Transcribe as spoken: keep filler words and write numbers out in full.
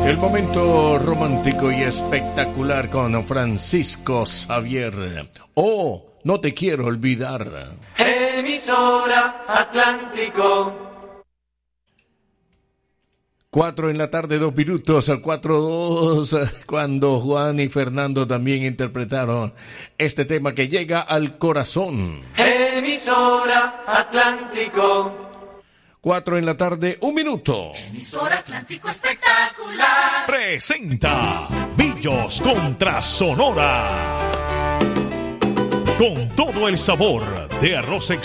El momento romántico y espectacular con Francisco Xavier. Oh, no te quiero olvidar. Emisora Atlántico. Cuatro en la tarde, dos minutos, al cuatro dos, cuando Juan y Fernando también interpretaron este tema que llega al corazón. Emisora Atlántico. Cuatro en la tarde, un minuto. Emisora Atlántico espectacular. Presenta Villos contra Sonora. Con todo el sabor de arroz